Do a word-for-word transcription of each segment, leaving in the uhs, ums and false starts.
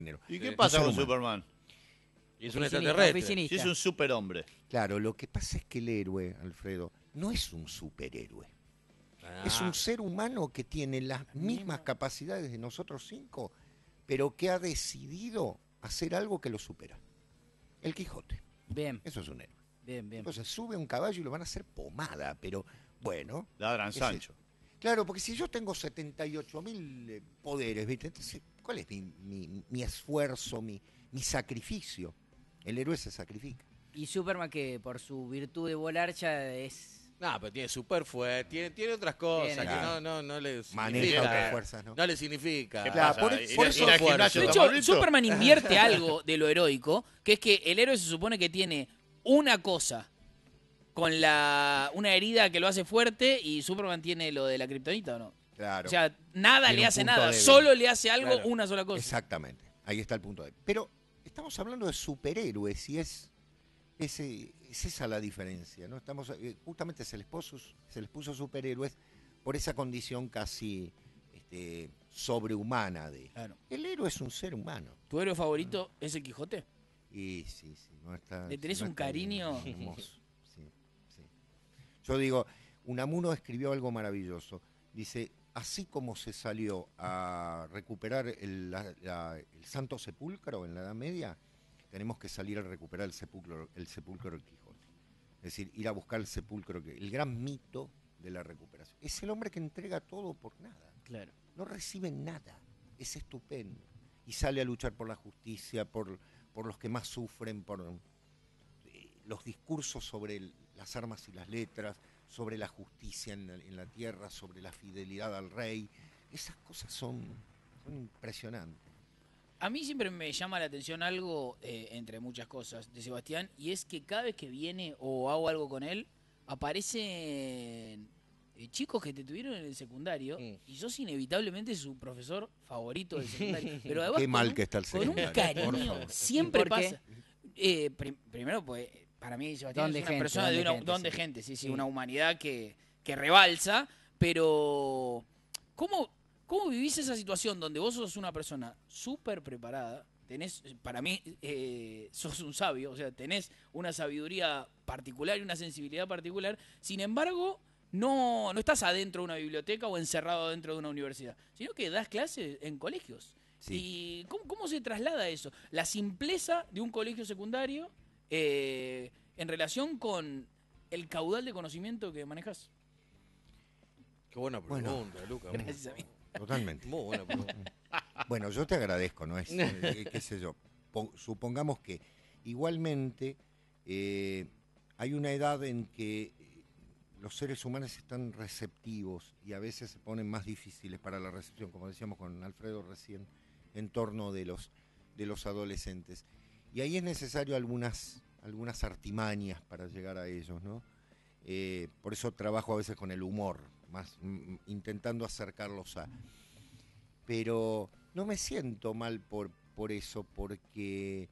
¿Y qué Sí. pasa Un con ser humano. Superman? Y es un Oficinista, extraterrestre. oficinista. Si es un superhombre. Claro, lo que pasa es que el héroe, Alfredo, no es un superhéroe. Ah. Es un ser humano que tiene las mismas capacidades de nosotros cinco, pero que ha decidido hacer algo que lo supera. El Quijote. Bien, Eso es un héroe. bien, bien. Entonces sube a un caballo y lo van a hacer pomada, pero bueno. Ladran ese- Sancho. Claro, porque si yo tengo setenta y ocho mil eh, poderes, ¿viste? Entonces, ¿cuál es mi, mi- mi esfuerzo, mi, mi sacrificio? El héroe se sacrifica. Y Superman, que por su virtud de volar ya es... No, pero tiene super fuerza, tiene, tiene otras cosas Tiene, que claro. no, no, no le Maneja significa. otras fuerzas, ¿no? No le significa. ¿Qué Claro, pasa? por- ¿Ir- por ir eso- al fuerza. gimnasio De está hecho, mal visto? Superman invierte algo de lo heroico, que es que el héroe se supone que tiene una cosa con la una herida que lo hace fuerte y Superman tiene lo de la kriptonita, ¿o no? Claro. O sea, nada Tiene le un hace punto nada, débil. solo le hace algo Claro. una sola cosa. Exactamente. Ahí está el punto de. Pero estamos hablando de superhéroes y es, es, eh, es esa la diferencia, ¿no? Estamos eh, justamente se les puso se les puso superhéroes por esa condición casi este, sobrehumana de. Claro. El héroe es un ser humano. ¿Tu héroe favorito es el Quijote? Y sí, sí, no está. ¿Le tenés no un está cariño? bien, hermoso. Sí, sí. Yo digo, Unamuno escribió algo maravilloso. Dice, así como se salió a recuperar el, la- la- el Santo Sepulcro en la Edad Media, tenemos que salir a recuperar el sepulcro, el sepulcro del Quijote. Es decir, ir a buscar el sepulcro, que, el gran mito de la recuperación. Es el hombre que entrega todo por nada. Claro. No recibe nada. Es estupendo. Y sale a luchar por la justicia, por, por los que más sufren, por eh, los discursos sobre el- las armas y las letras, sobre la justicia en la, en la tierra, sobre la fidelidad al rey. Esas cosas son, son impresionantes. A mí siempre me llama la atención algo, eh, entre muchas cosas, de Sebastián, y es que cada vez que viene o hago algo con él, aparecen eh, chicos que te tuvieron en el secundario Mm. y sos inevitablemente su profesor favorito del secundario. Pero además Qué con mal un- que está el con un secundario, por cariño, favor. siempre ¿Y por qué? pasa. Eh, prim- primero, pues, para mí Sebastián Don de es una gente, persona don de de una, gente, don de sí. gente, sí, sí, Sí. una humanidad que, que rebalsa, pero ¿cómo, ¿cómo vivís esa situación donde vos sos una persona súper preparada? Tenés, para mí, eh, sos un sabio, o sea, tenés una sabiduría particular y una sensibilidad particular, sin embargo, no, no estás adentro de una biblioteca o encerrado dentro de una universidad, sino que das clases en colegios. Sí. ¿Y cómo, cómo se traslada eso? La simpleza de un colegio secundario eh, en relación con el caudal de conocimiento que manejas. Qué buena Bueno. pregunta, Lucas. Gracias a mí. Totalmente. Muy buena pregunta. Bueno, yo te agradezco, ¿no? Es, eh, qué sé yo. Po- supongamos que igualmente eh, hay una edad en que eh, los seres humanos están receptivos y a veces se ponen más difíciles para la recepción, como decíamos con Alfredo recién, en torno de los, de los adolescentes. Y ahí es necesario algunas, algunas artimañas para llegar a ellos, ¿no? Eh, por eso trabajo a veces con el humor, más mm, intentando acercarlos a... Pero no me siento mal por, por eso, porque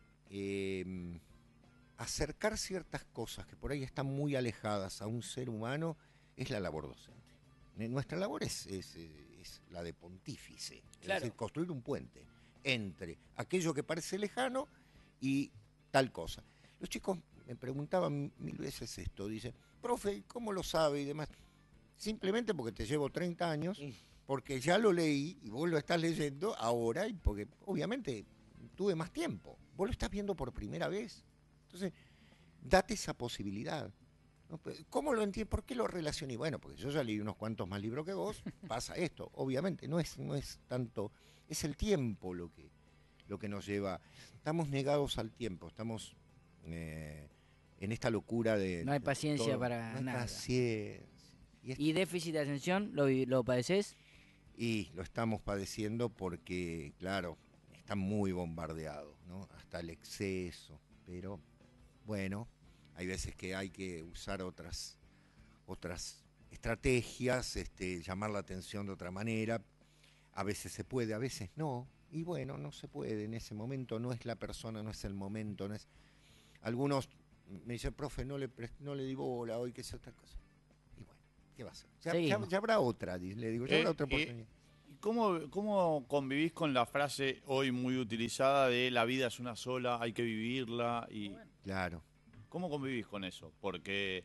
eh, acercar ciertas cosas que por ahí están muy alejadas a un ser humano es la labor docente. Eh, Nuestra labor es, es, eh, es la de pontífice, Claro. es decir, construir un puente entre aquello que parece lejano y tal cosa. Los chicos me preguntaban mil veces esto, dicen, profe, ¿cómo lo sabe? Y demás. Simplemente porque te llevo treinta años, porque ya lo leí y vos lo estás leyendo ahora y porque obviamente tuve más tiempo. Vos lo estás viendo por primera vez. Entonces, date esa posibilidad. ¿No? ¿Cómo lo entiendes? ¿Por qué lo relacioné? Bueno, porque yo ya leí unos cuantos más libros que vos, pasa esto. Obviamente, no es, no es tanto, es el tiempo lo que, lo que nos lleva. Estamos negados al tiempo, estamos eh, en esta locura de... No hay paciencia todo. para No hay nada. paciencia. Y, es- ¿Y déficit de atención lo, vi- lo padeces? y lo estamos padeciendo porque, claro, está muy bombardeado, ¿no? Hasta el exceso, pero bueno, hay veces que hay que usar otras, otras estrategias, este, llamar la atención de otra manera. A veces se puede, a veces no. Y bueno, no se puede en ese momento, no es la persona, no es el momento, no es. Algunos me dicen, profe, no le pres- no le di bola hoy, que es otra cosa. Y bueno, ¿qué va a hacer? Ya, ya- Seguimos. ya habrá otra, di- le digo, ya Eh, habrá otra y- oportunidad. cómo, ¿Cómo convivís con la frase hoy muy utilizada de la vida es una sola, hay que vivirla? Y Claro. ¿cómo convivís con eso? Porque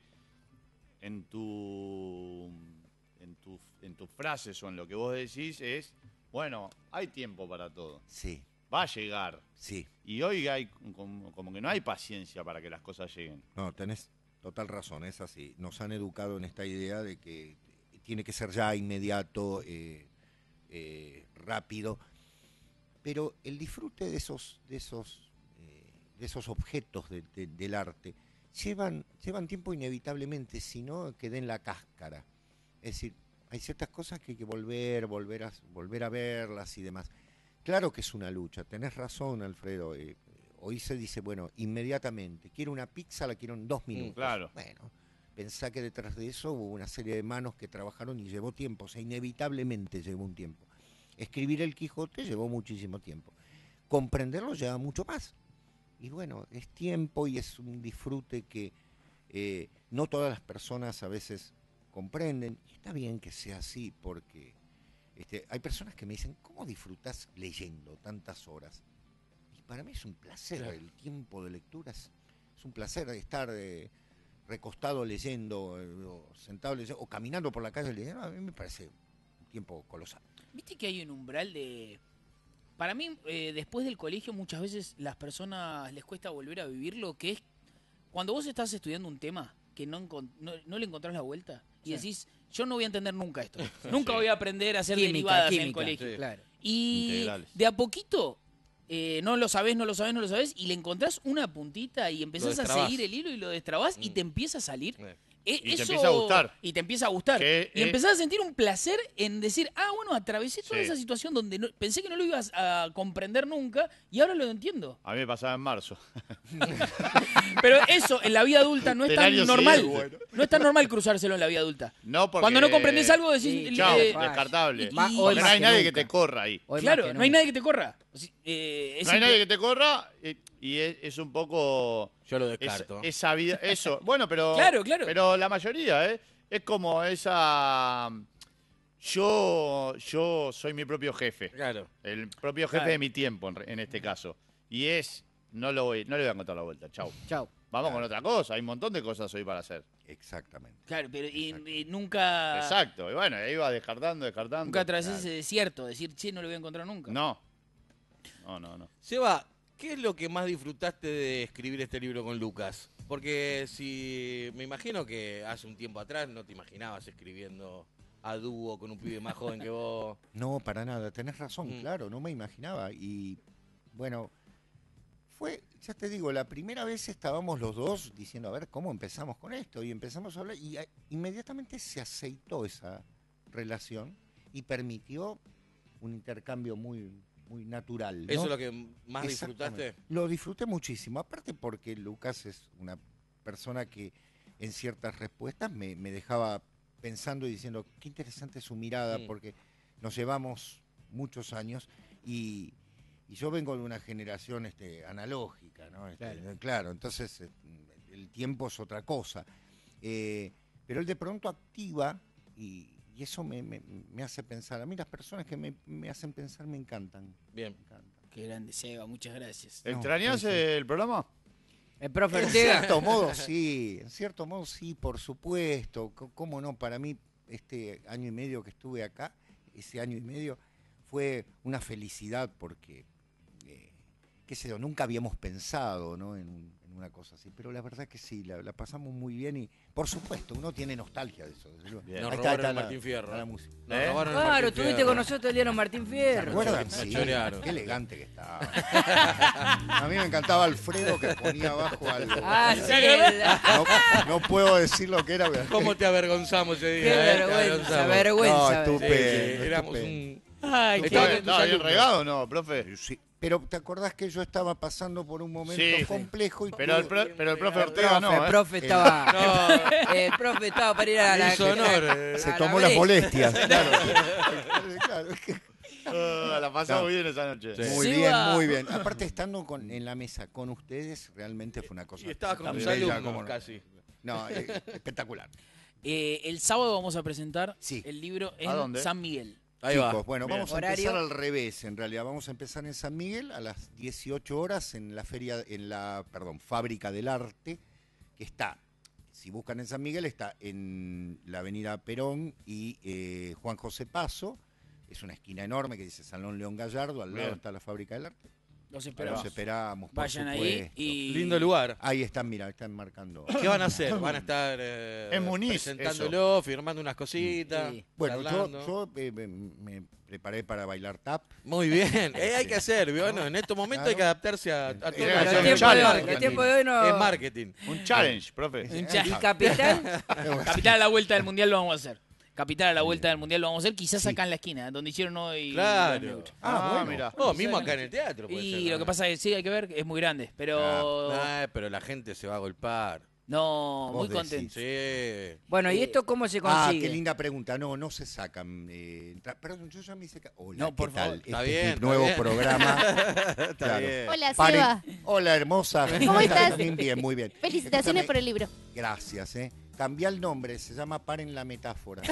en tu, en tu, en tus frases o en lo que vos decís es, bueno, hay tiempo para todo, Sí, va a llegar. sí. Y hoy hay como, como que no hay paciencia para que las cosas lleguen. No, tenés total razón, es así. Nos han educado en esta idea de que tiene que ser ya inmediato, eh, eh, rápido. Pero el disfrute de esos, de esos, eh, de esos objetos de- de- del arte llevan, llevan tiempo inevitablemente, si no que den la cáscara. Es decir, hay ciertas cosas que hay que volver, volver a, volver a verlas y demás. Claro que es una lucha, tenés razón, Alfredo. eh, hoy se dice, bueno, inmediatamente, quiero una pizza, la quiero en dos minutos. claro. Bueno, pensá que detrás de eso hubo una serie de manos que trabajaron y llevó tiempo, o sea, inevitablemente llevó un tiempo. Escribir el Quijote llevó muchísimo tiempo. Comprenderlo lleva mucho más. Y bueno, es tiempo y es un disfrute que eh, no todas las personas a veces comprenden. Y está bien que sea así, porque este, hay personas que me dicen, ¿cómo disfrutas leyendo tantas horas? Y para mí es un placer, Claro. el tiempo de lectura es, es un placer estar eh, recostado leyendo, eh, o sentado leyendo, o caminando por la calle leyendo. A mí me parece un tiempo colosal. Viste que hay un umbral de... Para mí, eh, después del colegio, muchas veces las personas les cuesta volver a vivir lo que es cuando vos estás estudiando un tema que no, encon- no, no le encontrás la vuelta y Sí. decís, yo no voy a entender nunca esto. Nunca voy a aprender a hacer Química, derivadas en el química, colegio. Sí. claro. Y Integrales. de a poquito, eh, no lo sabés, no lo sabés, no lo sabés, y le encontrás una puntita y empezás a destrabás. seguir el hilo y lo destrabás y Mm. te empieza a salir. Eh. Eh, Y te eso- empieza a gustar. Y te empieza a gustar. Que y es- empezás a sentir un placer en decir, ah, bueno, atravesé toda Sí. esa situación donde no- pensé que no lo ibas a comprender nunca y ahora lo entiendo. A mí me pasaba en marzo. Pero eso en la vida adulta no es Del tan año normal. siguiente. No es tan normal cruzárselo en la vida adulta. No porque... Cuando no comprendés algo decís, Sí, Chao, eh, descartable. y- Ma- y- hoy Porque no más hay que nadie nunca. que te corra ahí. Hoy más claro, que no hay nunca. nadie que te corra. O sea, eh, es No hay simple- nadie que te corra y, y es, es un poco... Yo lo es- descarto. esa vida, eso. Bueno, pero... Claro, claro. Pero la mayoría, ¿eh? Es como esa... Yo, yo soy mi propio jefe. Claro. El propio jefe Claro. de mi tiempo, en, re- en este caso. Y es... No, lo voy, no le voy a contar la vuelta. Chau. Chao. Vamos con otra cosa. Hay un montón de cosas hoy para hacer. Exactamente. Claro, pero y- Exacto. y nunca, Exacto. Y bueno, ahí va descartando, descartando. nunca atravesás Claro. ese desierto, decir, che, no lo voy a encontrar nunca. No. No, no, no. Seba, ¿qué es lo que más disfrutaste de escribir este libro con Lucas? Porque si me imagino que hace un tiempo atrás no te imaginabas escribiendo a dúo con un pibe más joven que vos. No, para nada, tenés razón, Mm. claro, no me imaginaba. Y bueno, fue, ya te digo, la primera vez estábamos los dos diciendo, a ver, ¿cómo empezamos con esto? Y empezamos a hablar y eh, inmediatamente se aceitó esa relación y permitió un intercambio muy, muy natural. ¿no? ¿Eso es lo que más Exactamente. disfrutaste? Lo disfruté muchísimo, aparte porque Lucas es una persona que en ciertas respuestas me, me dejaba pensando y diciendo, qué interesante su mirada, Mm. porque nos llevamos muchos años y, y yo vengo de una generación este, analógica, ¿no? Este, Claro. claro, entonces eh, el tiempo es otra cosa. Eh, pero él de pronto activa y, y eso me, me- me hace pensar. A mí las personas que me, me hacen pensar me encantan. Bien. Me encantan. Qué grande, Seba, muchas gracias. No, ¿Extrañás sí, sí. el programa? El profe En Ortega. cierto modo sí, en cierto modo sí, por supuesto. C- ¿Cómo no? Para mí este año y medio que estuve acá, ese año y medio, fue una felicidad porque, eh, qué sé yo, nunca habíamos pensado, ¿no? en, un- en una cosa así. Pero la verdad que sí, la, la pasamos muy bien y, por supuesto, uno tiene nostalgia de eso. desde luego. Bien. Nos Ahí robaron está el la- Martín Fierro. está la música. Nos ¿Eh? robaron el Claro, Martín estuviste Fierro. con nosotros el día de Martín ¿Se Fierro. acuerdan? Nos Sí, chorearon. qué elegante que estaba. A mí me encantaba Alfredo que ponía abajo algo. Ah, sí. el- No, no puedo decir lo que era. pero- ¿Cómo te avergonzamos ese día? Qué eh? Te vergüenza, avergonzamos. No, vergüenza. Sí, estúpido. sí, éramos estupendo. un... Ay, qué Estaba- ¿Estaba, estaba bien alumnos. regado o no, profe? Sí, pero ¿te acordás que yo estaba pasando por un momento Sí. complejo? Y Pero el, tuve- pro- pero el profe El Ortega profe, no, el ¿eh? profe estaba. No, El profe estaba para ir a la. hizo honor. eh. se a la tomó las brecha. molestias. Claro. Claro, es que- Ah, la pasamos No. bien esa noche. Sí. muy Seba. bien, muy bien. Aparte, estando con, en la mesa con ustedes, realmente fue una cosa. Y estabas con tan tus bella alumnos como no. casi. No, eh, espectacular. Eh, el sábado vamos a presentar Sí. el libro ¿A en dónde? San Miguel. Ahí Chicos, va. bueno, Bien. vamos a Horario. empezar al revés, en realidad. Vamos a empezar en San Miguel a las dieciocho horas en la feria, en la, perdón, Fábrica del Arte, que está, si buscan en San Miguel, está en la avenida Perón y eh, Juan José Paso. Es una esquina enorme que dice Salón León Gallardo, al lado Bien. está la Fábrica del Arte. Los Los esperamos. esperamos, por Vayan ahí supuesto. y... Lindo lugar. Ahí están, mira, están marcando. ¿Qué van a hacer? Van a estar eh, En Muniz, presentándolo, firmando unas cositas. Sí. Bueno, yo, charlando. yo eh, me, me preparé para bailar tap. Muy bien, eh, hay que hacer, bueno, en estos momentos hay que adaptarse a, a todo. Tiene que Los hacer un tiempos de challenge. hoy, los tiempos de hoy no. Es marketing. Un challenge, profe. Un cha- Y Capital, Capital a la vuelta del Mundial lo vamos a hacer. Capital a la vuelta del Mundial lo vamos a hacer, quizás acá en la esquina, donde hicieron hoy... Claro. Los Negros. Ah, bueno. mira. Oh, mismo acá en el teatro. puede Y ser, lo ¿no? que pasa es que sí, hay que ver, es muy grande, pero... Ah, pero la gente se va a golpar. No, Vos muy decís. contento. Sí. bueno, ¿y esto cómo se Ah, consigue? qué linda pregunta. No, no se sacan. Eh, entra- perdón, yo ya me hice. ca- Hola, No, ¿qué por tal? favor. Este Está es bien, mi está nuevo bien. programa. Está Claro. bien. Hola, Paren- Seba. Hola, hermosa. ¿Cómo estás? Bien, bien, muy bien. Felicitaciones Escúchame, por el libro. Gracias, ¿eh? Cambia el nombre, se llama Paren la Metáfora.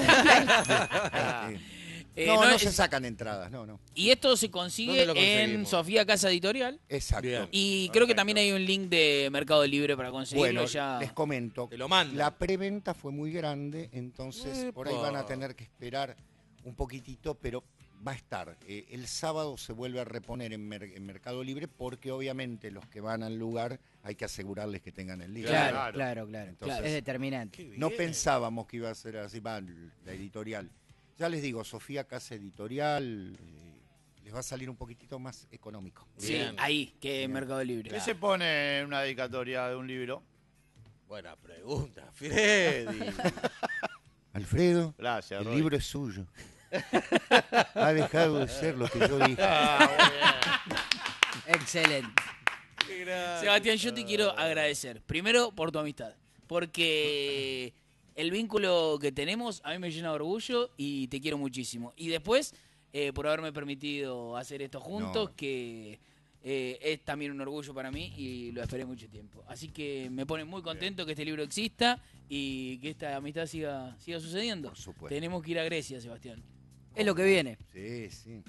Eh, Eh, no, no no es- se sacan entradas, no, no. Y esto se ¿Dónde consigue lo en conseguimos? Sofía Casa Editorial. Exacto. Bien. Y creo que Perfecto. también hay un link de Mercado Libre para conseguirlo Bueno, ya. les comento. Te lo mando. La preventa fue muy grande, entonces por ahí Epa. van a tener que esperar un poquitito, pero va a estar. Eh, el sábado se vuelve a reponer en, mer- en Mercado Libre porque obviamente los que van al lugar hay que asegurarles que tengan el libro. Claro, Claro. claro, claro. Entonces- es determinante. Qué No bien. pensábamos que iba a ser así, va, la editorial. Ya les digo, Sofía Casa Editorial eh, les va a salir un poquitito más económico. Sí, Bien. ahí, que Bien. Mercado Libre. ¿Qué se pone en una dedicatoria de un libro? Buena pregunta, Freddy. Alfredo, Gracias, el Roy. libro es suyo. Ha dejado de ser lo que yo dije. Excelente. Qué grande. Sebastián, yo te quiero agradecer. Primero, por tu amistad. Porque el vínculo que tenemos a mí me llena de orgullo y te quiero muchísimo. Y después, eh, por haberme permitido hacer esto juntos, No. que eh, es también un orgullo para mí y lo esperé mucho tiempo. Así que me pone muy contento que este libro exista y que esta amistad siga, siga sucediendo. Por supuesto. Tenemos que ir a Grecia, Sebastián. Es lo que viene. Sí, sí.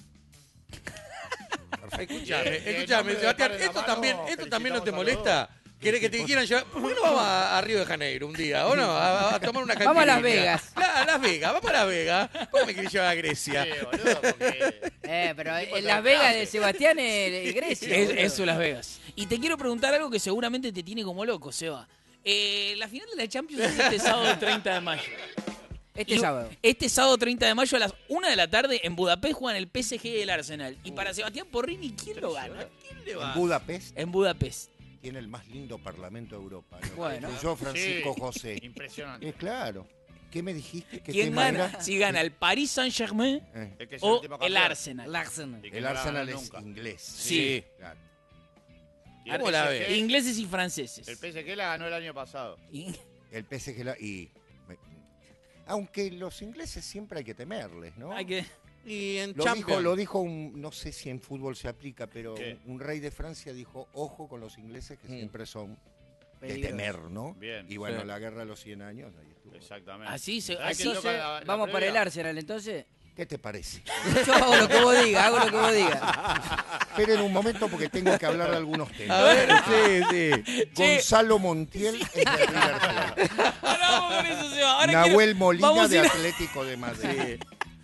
Escuchame, Bien, bien, escuchame, hombre, Sebastián, paren la esto mano, también, esto también no te felicitamos a los molesta. ¿Querés que te quieran llevar? ¿Por qué no vamos a, a Río de Janeiro un día? ¿O no? A, a tomar una Vamos a Las caipirinha. Vegas. La- a Las Vegas, vamos a Las Vegas. ¿Por qué me querés llevar a Grecia? Sí, boludo, porque... Eh, pero tipo en de Las Vegas clase. de Sebastián es es Grecia. Es, boludo. eso Las Vegas. Y te quiero preguntar algo que seguramente te tiene como loco, Seba. Eh, la final de la Champions es este sábado treinta de mayo. Este Y sábado. Este sábado treinta de mayo a las una de la tarde en Budapest juegan el P S G y el Arsenal. Y para Sebastián Porrini, ¿quién lo gana? ¿Quién le En va? Budapest En Budapest. tiene el más lindo parlamento de Europa. ¿no? Bueno. Yo, Francisco Sí, José. Impresionante. Eh, claro. ¿Qué me dijiste? ¿Qué ¿Quién tema gana? era? Si gana el Paris Saint-Germain Eh, Es que es o último el campeón. Arsenal. Arsenal. Y que el no la Arsenal ganan es nunca. inglés. Sí. Claro. Y el ¿Cómo la P S G ves? Ingleses y franceses. El P S G la ganó el año pasado. Y- El P S G la- y me- aunque los ingleses siempre hay que temerles, ¿no? hay que- Y en Lo Champions. dijo, lo dijo un, no sé si en fútbol se aplica, pero ¿Qué? un, un rey de Francia dijo, ojo con los ingleses que Mm. siempre son de Peligroso. temer, ¿no? Bien. Y bueno, Sí. la guerra de los cien años, ahí estuvo. Exactamente. Así se- ¿Sabés así quién se- toca la- la Vamos para el previa? Arsenal, entonces. ¿Qué te parece? Yo hago lo que vos digas, hago lo que vos digas. Esperen un momento porque tengo que hablar de algunos A temas. ver, sí, sí. Che. Gonzalo Montiel es de River Plate. Ahora vamos con eso, Seba. Ahora Nahuel quiero- Molina vamos a de ir a- Atlético de Madrid.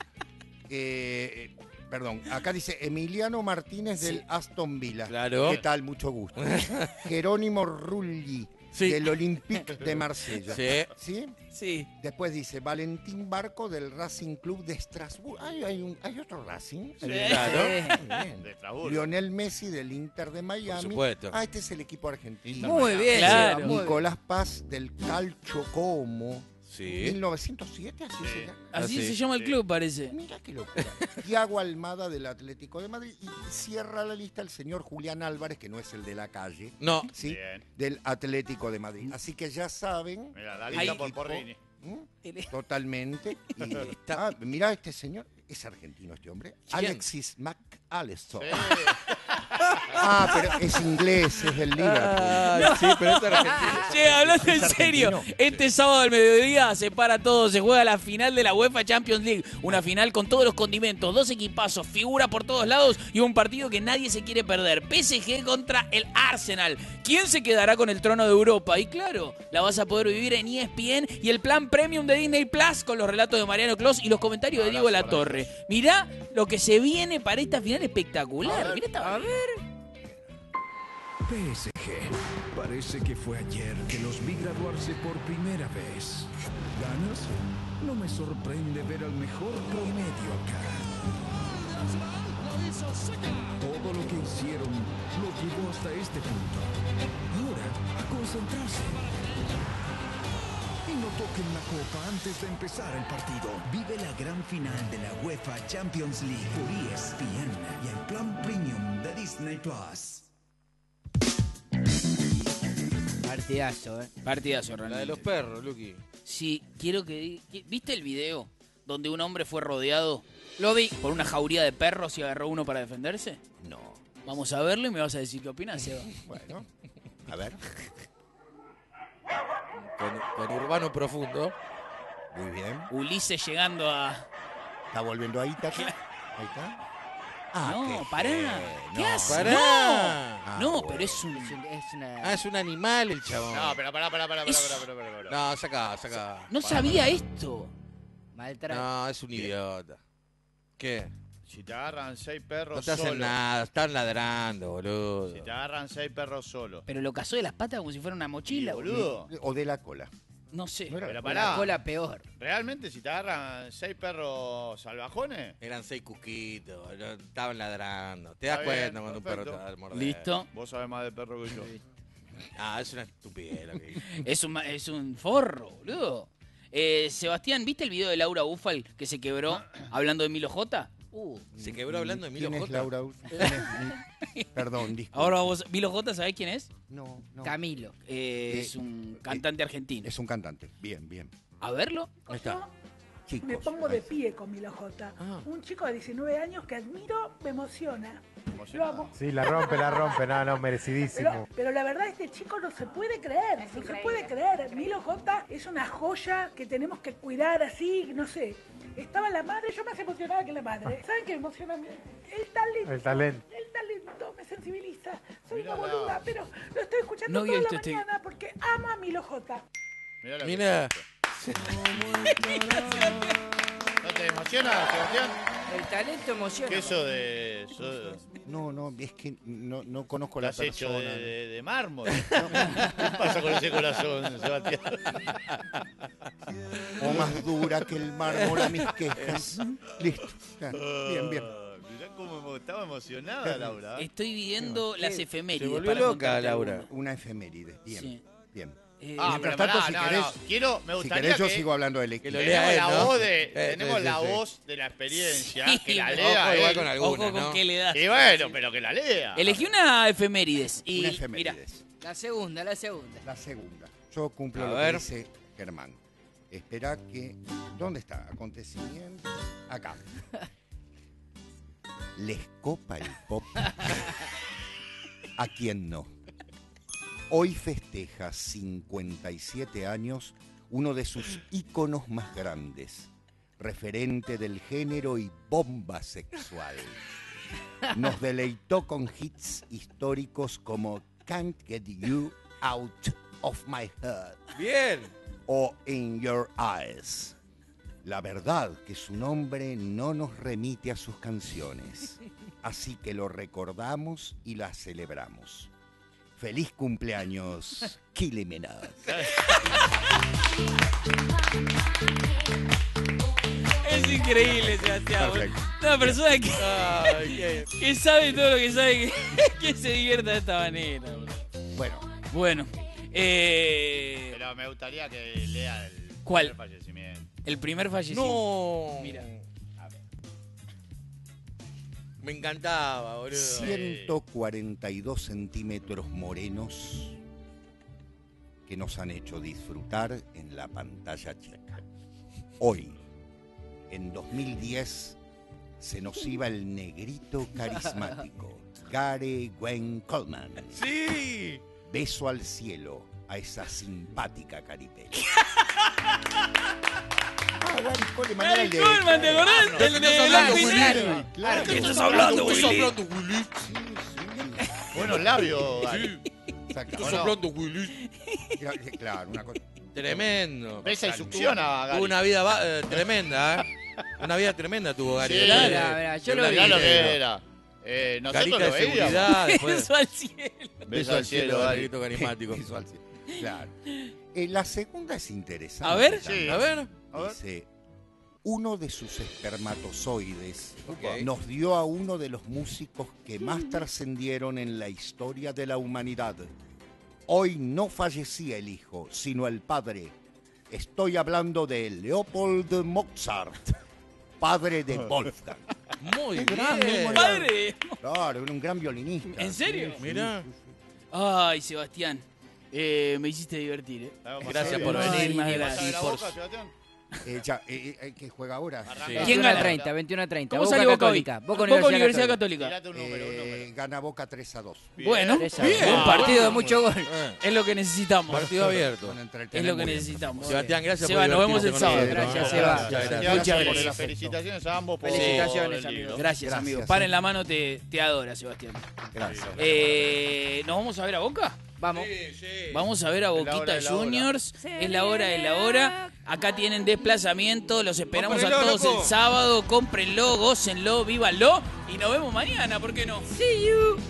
Eh, eh, perdón, acá dice Emiliano Martínez del Aston Villa. Claro. ¿Qué tal? Mucho gusto. Jerónimo Rulli Sí. del Olympique de Marsella. Sí. ¿Sí? Sí. Después dice Valentín Barco del Racing Club de Estrasburgo. Ay, hay, un- ¿hay otro Racing? Sí. Claro. Muy bien. De Estrasburgo. Lionel Messi del Inter de Miami. supuesto. Ah, este es el equipo argentino. Muy bien, Claro. Seba, muy bien. Nicolás Paz del Calcio Como. Sí. mil novecientos siete, así Sí. se llama. Así Ah, sí. se llama el Sí. club, parece. Mira qué locura. Tiago Almada del Atlético de Madrid. Y cierra la lista el señor Julián Álvarez, que no es el de la calle, No. ¿sí? Bien. Del Atlético de Madrid. Así que ya saben. Mira, la el lista por equipo, Porrini. ¿m? Totalmente. Y Está- ah, mira este señor. Es argentino este hombre. ¿Quién? Alexis McAllister. Sí. Ah, pero es inglés, es del Liverpool. Ah, sí, pero esto es argentino. Che, hablando en Es serio, argentino. este sábado al mediodía se para todo, se juega la final de la UEFA Champions League, una final con todos los condimentos, dos equipazos, figura por todos lados y un partido que nadie se quiere perder. P S G contra el Arsenal. ¿Quién se quedará con el trono de Europa? Y claro, la vas a poder vivir en E S P N y el plan premium de Disney Plus con los relatos de Mariano Clos y los comentarios de Diego Latorre. Mirá lo que se viene para esta final espectacular. Mirá esta... A ver. P S G. Parece que fue ayer que los vi graduarse por primera vez. ¿Ganas? No me sorprende ver al mejor promedio acá. Todo lo que hicieron lo llevó hasta este punto. Ahora, a concentrarse. Y no toquen la copa antes de empezar el partido. Vive la gran final de la UEFA Champions League por E S P N y el plan premium de Disney Plus. Partidazo, ¿eh? Partidazo, La realmente. de los perros, Luqui. Sí, quiero que... di- que- ¿Viste el video donde un hombre fue rodeado Lo vi. por una jauría de perros y agarró uno para defenderse? No. Vamos a verlo y me vas a decir qué opinas, Seba. Bueno, a ver. Con, con Urbano Profundo. Muy bien. Ulises llegando a... ¿Está volviendo ahí, Tati? Ahí está. Ah, no, qué pará. genio. ¿Qué haces? Pará. No, Ah, no, bueno. pero es un... Es, un- es una... Ah, es un animal el chabón. No, pero pará, pará, pará, pará, Es- pará, pará, pará, pará. No, saca, saca. No sabía esto. maltrato. No, es un idiota. ¿Qué? Si te agarran seis perros No te hacen solos. nada, están ladrando, boludo. Si te agarran seis perros solos. Pero lo cazó de las patas como si fuera una mochila, Sí, boludo. boludo. O de la cola. No sé. No era- Pero Con pará. la cola peor. ¿Realmente si te agarran seis perros salvajones? Eran seis cuquitos, boludo, estaban ladrando. Te das Está bien, cuenta cuando un perro te perfecto. va a morder. Listo. Vos sabés más de perro que yo. Ah, es una estupidez lo que hizo. Es un, ma- es un forro, boludo. Eh, Sebastián, ¿viste el video de Laura Bufal que se quebró hablando de Milo J? Uh, Se quebró hablando de Milo ¿Quién es J. Laura Ul- ¿Quién es mi- Perdón, disculpe. Ahora vos, Milo J, ¿sabés quién es? No, no. Camilo. Eh, Eh, es un cantante argentino. Es un cantante. Bien, bien. A verlo. Ahí está. Chicos. Me pongo de ahí. pie con Milo J. Ah. Un chico de diecinueve años que admiro, me emociona. Lo amo. Sí, la rompe, la rompe, no, no, Pero, merecidísimo. pero la verdad, este chico no se puede creer. No se puede creer. Milo J es una joya que tenemos que cuidar así, no sé. Estaba la madre, yo más emocionada que la madre. ¿Saben qué me emociona a mí? El talento. El talento. El talento me sensibiliza. Soy Mirá una la- boluda, pero lo estoy escuchando No había toda la visto este- mañana porque amo a Milo J. Mirá. lo que Mira. es esto. ¿No te emociona, Sebastián? El talento emociona. ¿Qué eso de...? eso- No, no, es que no, no conozco ¿Lo la has hecho persona. de, de- de mármol? ¿Qué pasa con ese corazón, Sebastián? O más dura que el mármol a mis quejas. Listo. Ya, Bien, bien. Ah, Mirá cómo estaba emocionada, Laura. Estoy viendo las Se efemérides. volvió para loca, contarte Laura. alguna. Una efeméride. Bien, Sí. bien. Eh, Ah, Mientras pero tanto, pará, si no, querés- no. Quiero, me Si gustaría querés, yo que sigo hablando del que lo equipo. lea tenemos él, la ¿no? voz de, Eh, tenemos sí, la sí, sí. voz de la experiencia, Sí, que la ojo, lea Ojo, igual él. con algunas, Ojo con ¿no? qué le das. Y bueno, pero que la lea. Elegí una efemérides. Y, Una mira, efemérides. La segunda, la segunda. La segunda. Yo cumplo A lo ver. que dice Germán. Espera que... ¿Dónde está? Acontecimiento. Acá. Les copa el pop. ¿A quién no? Hoy festeja cincuenta y siete años uno de sus íconos más grandes, referente del género y bomba sexual. Nos deleitó con hits históricos como Can't Get You Out of My Head Bien. o In Your Eyes. La verdad que su nombre no nos remite a sus canciones, así que lo recordamos y la celebramos. ¡Feliz cumpleaños, Kylie Minogue! es increíble, Sebastián. Perfecto. Una persona que, Ay, qué- que sabe todo lo que sabe, que, que se divierta de esta manera. boludo. Bueno, Bueno, eh, Pero me gustaría que lea el ¿Cuál? primer fallecimiento. el primer fallecido. No. Mira. Me encantaba, boludo. ciento cuarenta y dos centímetros morenos que nos han hecho disfrutar en la pantalla chica. Hoy, en dos mil diez, se nos iba el negrito carismático, Gary Wayne Coleman. Sí. Beso al cielo a esa simpática caripeña. Ah, Gary Coleman era el de- Coleman, ¿te acordás? Claro, El de estás Blanco y hablando, Negro. Willy. Claro. ¿Qué estás hablando, ¿Qué estás Willy? hablando, Willy? Buenos labios, Gary. Exacto. ¿Qué estás no? hablando, Willy? Claro, una cosa. Tremendo. Pesa y succiona, Tuvo Gary. una vida va- eh, tremenda, ¿eh? Una vida tremenda tuvo Gary. Sí. De- Mirá, de- mirá, yo de lo una vi. Mirá lo vida. que era. Eh, nosotros Carita lo de veíamos. seguridad. Después, Eso al cielo. Beso al cielo, Gary. grito carismático. Beso al cielo. Claro. Eh, la segunda es interesante. A ver. también. Sí. A ver. A ver. Dice, uno de sus espermatozoides Ok. nos dio a uno de los músicos que más trascendieron en la historia de la humanidad. Hoy no fallecía el hijo, sino el padre. Estoy hablando de Leopold Mozart, padre de Wolfgang. Muy Qué grande, bien. muy Padre. Claro, era un gran violinista. ¿En serio? Sí, sí, Mirá. sí, sí. Ay, Sebastián. Eh, me hiciste divertir, ¿eh? Gracias por Ay, venir. más y gracias. y la por- boca, Sebastián? Eh, ya, eh, eh, ¿qué juega ahora? Sí. ¿Quién veintiuno a gana? treinta, veintiuno a treinta. ¿Cómo Boca salió Boca hoy? Católica. Boca Boca Universidad, Universidad Católica. Católica. Tirate un número, un número. Eh, gana Boca tres a dos. Bien. Bueno, Tres a bien. dos. Un partido de mucho gol. Eh, Es lo que necesitamos. Partido abierto. Bueno, entre el Es lo que tener- necesitamos. Sebastián, gracias Seba, por nos vemos el divertirte con sábado. nosotros. Gracias, ¿eh? Seba. Muchas gracias. Sebastián, Muchas por gracias. las felicitaciones a ambos por Felicitaciones, el amigos. libro. Gracias, Gracias, amigo. sí. Par en la mano te, te adora, Sebastián. Gracias. Eh, ¿Nos vamos a ver a Boca? Vamos. Sí, sí. Vamos a ver a la Boquita hora de la hora. Juniors. Es la hora de la hora. Acá tienen desplazamiento. Los esperamos a Cómprenlo, todos loco. el sábado. Cómprenlo, gócenlo, vívanlo. Y nos vemos mañana, ¿por qué no? See you.